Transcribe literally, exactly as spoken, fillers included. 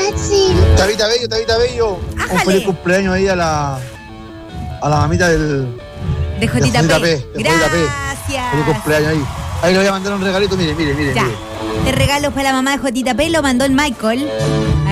fácil. Tabita Bello, Tabita Bello. Ájale. Un feliz cumpleaños ahí a la, a la mamita del... De Jotita de Jotita P. P, de Jotita P. Gracias. Feliz cumpleaños ahí. Ahí le voy a mandar un regalito, mire, mire, mire. Ya. mire. De regalos para la mamá de Jotita P lo mandó el Michael.